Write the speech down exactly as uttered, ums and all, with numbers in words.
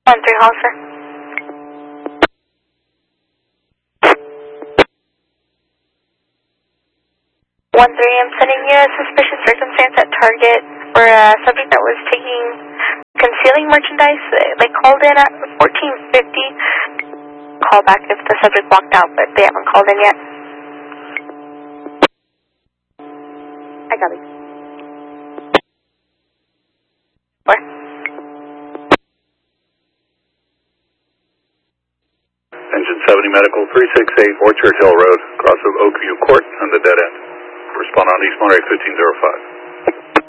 One three hall, sir. One three, I'm sending you a suspicious circumstance at Target for a subject that was taking concealing merchandise. They called in at fourteen fifty. Call back if the subject walked out, but they haven't called in yet. I got it. Where? Engine seventy Medical, three six eight Orchard Hill Road, cross of Oakview Court and the dead end. Respond on East Monterey fifteen oh five.